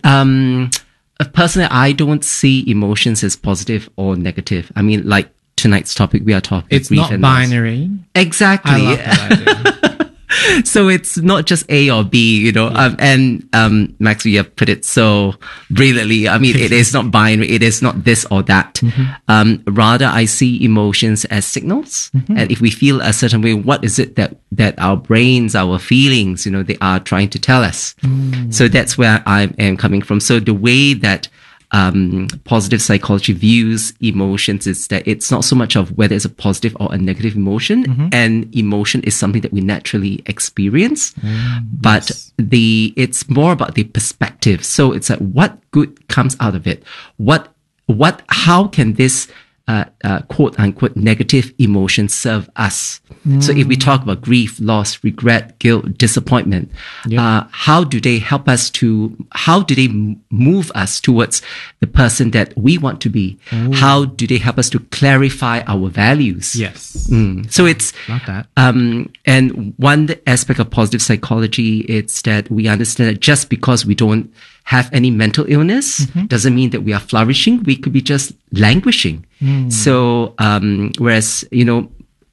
Personally, I don't see emotions as positive or negative. I mean, like tonight's topic, we are talking. It's not binary. Exactly. I love that idea. So it's not just A or B, you know. Max, you have put it so brilliantly. I mean, it is not binary. It is not this or that. Rather, I see emotions as signals. And if we feel a certain way, what is it that our brains, our feelings, you know, they are trying to tell us? So that's where I am coming from. So the way that positive psychology views emotions is that it's not so much of whether it's a positive or a negative emotion, and emotion is something that we naturally experience, but it's more about the perspective. So it's like, what good comes out of it? How can this quote unquote negative emotion serve us? So if we talk about grief, loss, regret, guilt, disappointment, how do they help us how do they move us towards the person that we want to be? How do they help us to clarify our values? Yes. So it's, Love that. And one aspect of positive psychology, it's that we understand that just because we don't have any mental illness doesn't mean that we are flourishing. We could be just languishing. So, whereas, you know,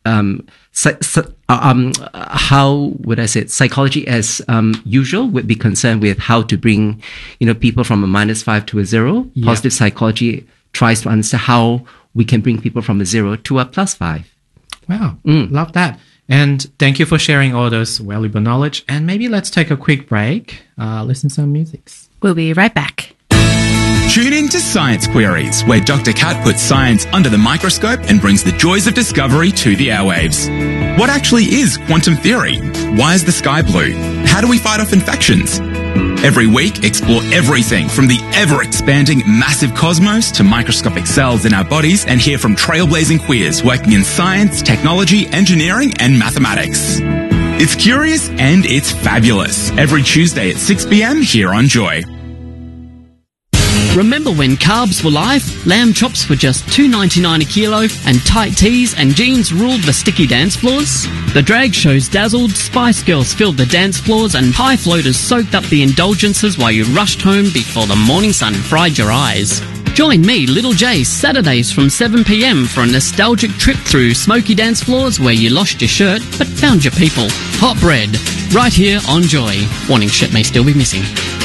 how would I say it? Psychology as usual would be concerned with how to bring, you know, people from a -5 to a 0. Positive psychology tries to understand how we can bring people from a 0 to a +5. Wow. Love that. And thank you for sharing all those valuable knowledge. And maybe let's take a quick break, listen to some music. We'll be right back. Tune in to Science Queries, where Dr. Kat puts science under the microscope and brings the joys of discovery to the airwaves. What actually is quantum theory? Why is the sky blue? How do we fight off infections? Every week, explore everything from the ever-expanding massive cosmos to microscopic cells in our bodies, and hear from trailblazing queers working in science, technology, engineering, and mathematics. It's curious and it's fabulous. Every Tuesday at 6 p.m. here on Joy. Remember when carbs were life? Lamb chops were just $2.99 a kilo, and tight tees and jeans ruled the sticky dance floors? The drag shows dazzled, Spice Girls filled the dance floors, and high floaters soaked up the indulgences while you rushed home before the morning sun fried your eyes. Join me, Little J, Saturdays from 7 p.m. for a nostalgic trip through smoky dance floors where you lost your shirt but found your people. Hot bread, right here on Joy. Warning, shit may still be missing.